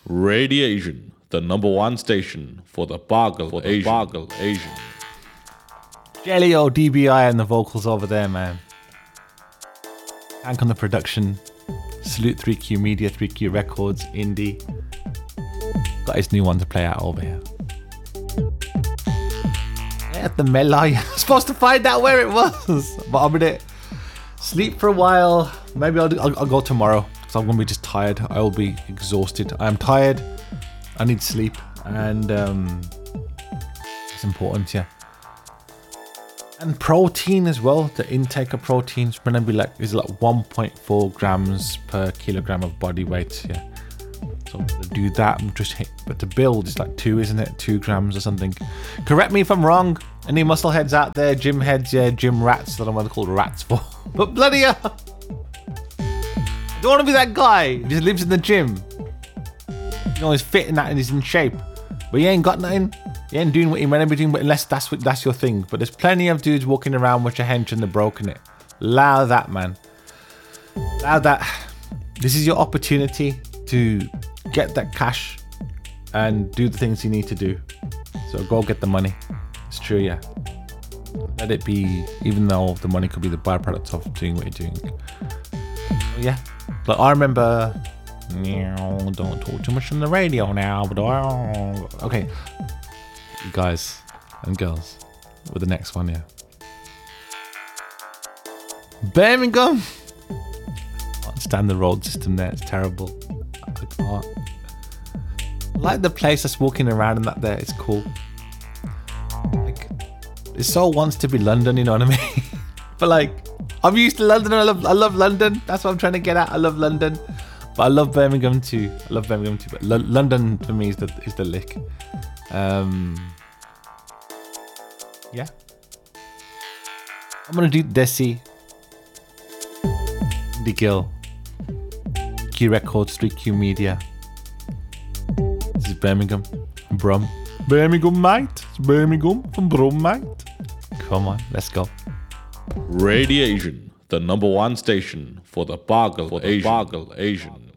Radiation, the #1 station for the Bargle Asian. Jelly-O DBI and the vocals over there, man. Hank on the production. Salute 3Q Media, 3Q Records, Indie. Got his new one to play out over here. Yeah, the Melai. I was supposed to find out where it was, but I'm gonna sleep for a while. Maybe I'll go tomorrow because I'm gonna be just tired. I will be exhausted. I am tired. I need sleep, and it's important, yeah. And protein as well. The intake of protein is gonna be like 1.4 grams per kilogram of body weight. Yeah. So I'm gonna do that. But to build it's like 2, isn't it? 2 grams or something. Correct me if I'm wrong. Any muscle heads out there? Gym heads, yeah, gym rats. I don't know what they're called rats for. But bloody hell, I don't want to be that guy who just lives in the gym. You know, he's fit in that and he's in shape, but he ain't got nothing. He ain't doing what he meant to be doing, but unless that's your thing. But there's plenty of dudes walking around with your hench and they're broken it. Allow that, man. Allow that. This is your opportunity to get that cash and do the things you need to do. So go get the money. It's true, yeah. Let it be, even though the money could be the byproduct of doing what you're doing. Yeah. Like I remember, don't talk too much on the radio now, but okay. You guys and girls with the next one, yeah. Birmingham. I can't stand the road system there. It's terrible. I can't. I like the place that's walking around and that there. It's cool. Like, it so wants to be London, you know what I mean? But like, I'm used to London. I love London. That's what I'm trying to get at. I love London, but I love Birmingham too. But London for me is the lick. Yeah. I'm gonna do Desi, The Gill, Q Records, 3Q Media. This is Birmingham, Brum. Birmingham, mate. It's Birmingham from Brum, mate. Come on, let's go. Radiation, the #1 station for the Bargle Asian.